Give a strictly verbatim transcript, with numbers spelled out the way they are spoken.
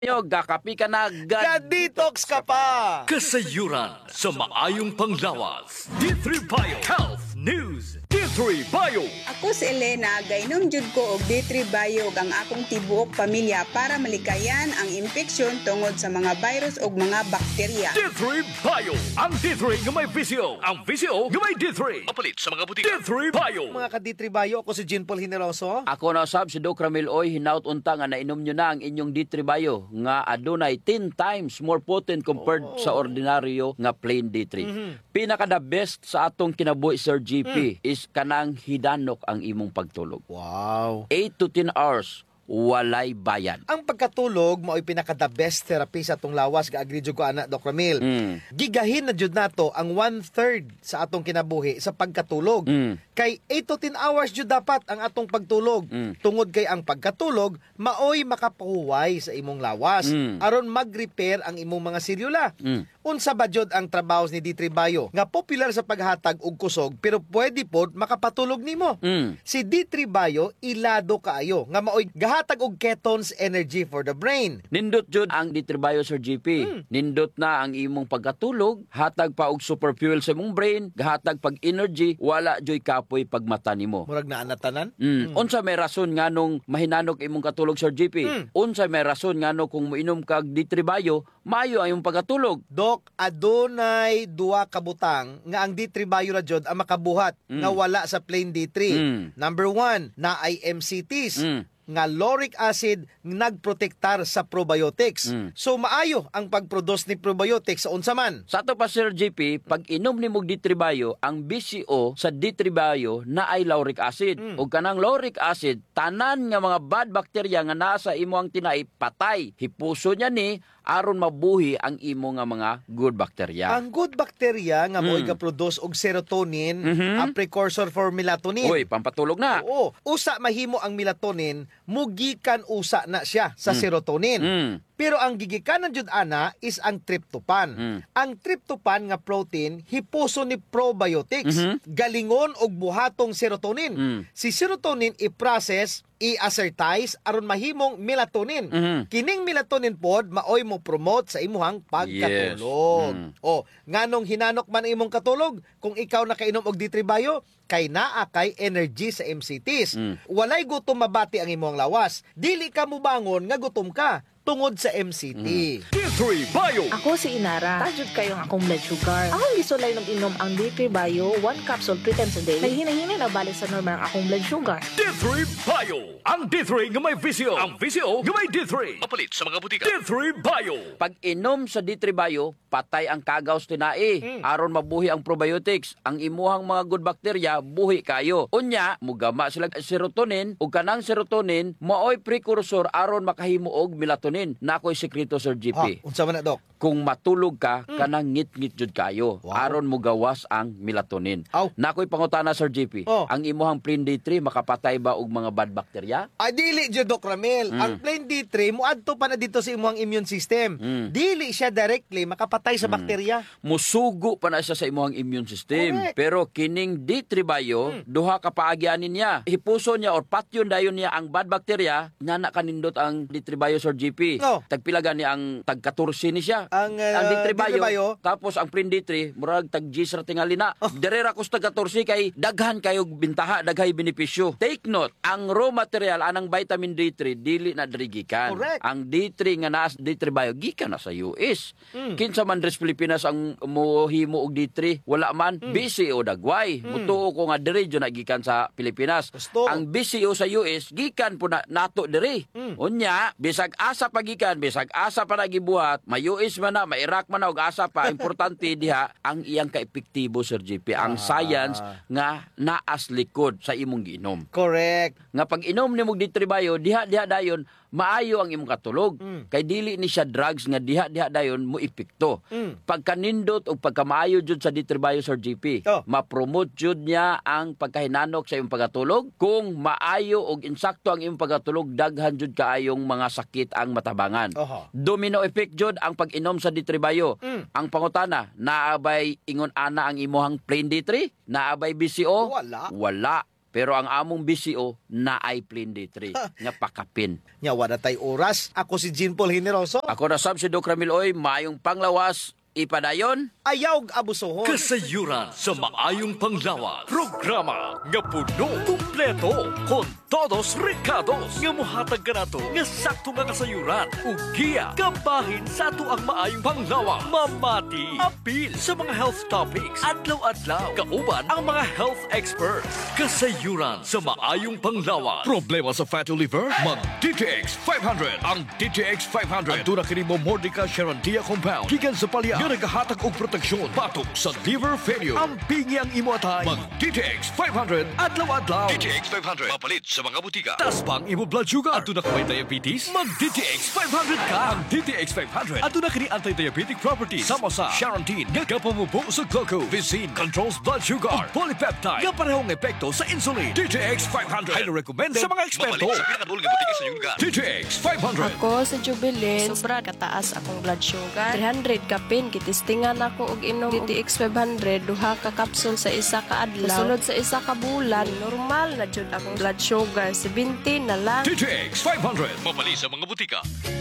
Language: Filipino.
Yo, gakapi ka na, gad... Ga-detox ka pa! Kasayuran sa maayong panglawas. D three Bio Health News. D three Bio. Ako si Elena, gainom jud ko og D three Bio ang akong tibuok pamilya para malikayan ang infeksyon tungod sa mga virus ug mga bakterya. D three Bio. Ang D three nga may visio. Ang visio nga may D three. Mapalit sa mga butika. D three Bio. Mga ka-D three Bio, ako si Jean Paul Hineroso. Ako na sab si Doc Ramil Oy, hinaut unta nga nainom nyo na ang inyong D three Bio nga adunay ten times more potent compared Oh. sa ordinaryo nga plain D three. Mm-hmm. Pinaka the best sa atong kinabuhi Sir G P Mm. is kanang hidanok ang imong pagtulog. Wow! eight to ten hours, walay bayan. Ang pagkatulog mao'y pinaka-the best therapy sa atong lawas, ga-agree jud ko ana, Doc Ramil. Mm. Gigahin na jud nato ang one-third sa atong kinabuhi sa pagkatulog. Mm. Kay eight to ten hours jud dapat ang atong pagtulog. Mm. Tungod kay ang pagkatulog mao'y makapahuway sa imong lawas Mm. aron mag-repair ang imong mga selula. Mm. Unsa ba jud ang trabaho ni D three Bio nga popular sa paghatag og kusog pero pwede pod makapatulog nimo. Mm. Si D three Bio ilado kaayo nga mao'y gahatag og ketones energy for the brain. Nindot jud ang D three Bio Sir G P. Hmm. Nindot na ang imong pagkatulog, hatag pa og super fuel sa imong brain, gahatag pag energy, wala joy kapoy pag mata nimo. Murag naa na tanan. Mm. Unsa may rason nganong mahinanok imong katulog Sir G P? Mm. Unsa may rason ngano kung moinom kag D three Bio, maayo ang imong pagkatulog. Dok, adunay duwa ka butang nga ang D three Bio ra jud ang makabuhat Mm. nga wala sa plain D three. Mm. Number one, na ay M C Ts. Mm. Nga lauric acid nagprotektar sa probiotics. Mm. So maayo ang pag-produce ni probiotics sa unsa man. Sa ato pa Sir G P, pag inom nimo D three Bio, ang B C O sa D three Bio na ay lauric acid. Mm. Ug kanang lauric acid, tanan nga mga bad bacteria nga nasa imo ang tinai patay. Hipuso niya ni aron mabuhi ang imo nga mga good bacteria. Ang good bacteria nga mo'y Mm. ga-produce og serotonin, Mhm. a precursor for melatonin. Uy, pampatulog na. Oo. Usa mahimo ang melatonin, mugikan usa na siya sa serotonin. Mm. Pero ang gigikanan jud ana is ang tryptophan. Mm. Ang tryptophan nga protein hipuso ni probiotics. Mhm. Galingon og buhatong serotonin. Mm. Si serotonin i-process, i-assertize aron mahimong melatonin. Mhm. Kining melatonin pod maoy mo promote sa imuhang pagkatulog. Yes. Mm. O, nganong hinanok man ang imong katulog kung ikaw nakainom og D three Bio kay naa kay energy sa M C Ts. Mm. Walay gutom mabati ang imong lawas. Dili ka mubangon nga gutom ka tungod sa M C T. Mm. D three Bio. Ako si Inara. Tajud kayong akong blood sugar. Akong gisulay ng inom ang D three Bio, one capsule three times a day. Naghinahinay na balik sa normal ang akong blood sugar. D three Bio. Ang D three nga may visio. Ang visio nga may D three. Mapalit sa mga butika. D three Bio. Pag inom sa D three Bio, patay ang kagaws tinai. Aron mabuhi ang probiotics. Ang imuhang mga good bacteria, buhi kayo. Unya, mugama sila serotonin, ug kanang serotonin, maoy precursor aron makahimo og melatonin. Nakoy sekreto Sir G Ha, P. unsa man na, Dok? Kung matulog ka, kanang ngit-ngit jud kayo. Wow. Aron mo gawas ang melatonin. Aw. Nakoy pangutana Sir G P. Oh. Ang imuhang plain D three makapatay ba og mga bad bacteria? Ay, dili jud, Doc Ramil. Mm. Ang plain D three, muadto pa na dito sa imuhang immune system. Mm. Dili siya directly makapatay sa bakterya. Musugo pa na siya sa imuhang immune system. Correct. Pero kining D three Bio, duha ka paagyanin niya. Hipuso niya or patyon dayon niya ang bad bacteria, nga na kanindot ang D three Bio Sir G P. No. Tagpilagan niya ang tag-katorse ni siya. Ang, uh, ang D three D three Bio, Bio, tapos ang Prin D three, murag tag-G sa tingali na. Oh. Derera ko sa tag-katorse kay daghan kayo bintaha, daghay benepisyo. Take note, ang raw material anang vitamin D three dili na diri gikan. Correct. Ang D three nga naa sa D three Bio gikan na sa U S. Mm. Kinsa man res Pilipinas ang mohimo og D three, wala man B C O dagway. Mutuo ko nga diri jud na gikan sa Pilipinas. Gusto. Ang B C O sa U S gikan po na nato diri. Mm. Unya, bisag asa pa gikan, bisag asa pa nagibuhat, may U S man na, may Iraq man na og asa pa, importante diha ang iyang kaepektibo Sir G P, ang Ah. science nga naas likod sa imong giinom. Correct. Nga pag inom nimo D three Bio, diha diha dayon maayo ang imong katulog. Mm. Kay dili ni siya drugs nga diha diha dayon mo epekto. Mm. Pagkanindot o pagkamaayo jud sa D three Bio Sir G P, Oh. ma-promote jud niya ang pagkahinanok sa imong pagkatulog. Kung maayo og insakto ang imong pagkatulog, daghan jud kaayong mga sakit ang matabangan. Oho. Domino effect jud ang pag-inom sa D three Bio. Mm. Ang pangutana, naabay ingon ana ang imuhang plain D three? Naabay B C O? Wala. Wala. Pero ang among B C O na ay plain D three nga pakapin. Nya wala tay oras. Ako si Jean Paul Generoso. Ako na sab si Doc Ramil Oy, mayong panglawas, ipadayon. Ayaw abusohon. Kasayuran sa maayong panglawas. Programa nga puno, kumpleto, con todos recados. Nga muhatag ka na to, nga sakto nga kasayuran. Ug giya, kabahin sa ato ang maayong panglawas. Mamati, apil sa mga health topics. Adlaw-adlaw, kauban ang mga health experts. Kasayuran sa maayong panglawas. Problema sa fatty liver? Mag D T X five hundred. Ang D T X five hundred. Ang tuna kini mo Mordica Charantia compound. Gikan sa palya. Nga nagahatag og proteksyon batok sa liver failure. Ang pingi ang imo atay. Mag D T X five hundred adlaw-adlaw. D T X five hundred mapalit sa mga butika. Tas pang imo blood sugar. Ato na kamay diabetes. Mag D T X five hundred ka. Ang D T X five hundred. Ato na kini anti-diabetic properties. Sama sa Charantin. Nga kapamubo sa glucose. Visin controls blood sugar. Ug polypeptide. Nga parehong epekto sa insulin. D T X five hundred. Highly recommended sa mga eksperto. Mapalit sa pinakadulong nga butika sa iyong lugar. D T X five hundred. Ako sa Jubilin, sobra kataas akong blood sugar. three hundred kapin, kitistingan ako og inom D T X five hundred, duha ka kapsul sa isa ka adlaw. Sunod sa isa ka bulan, normal na jud akong blood sugar, seventy na lang. D T X five hundred. Mapalit sa mga butika.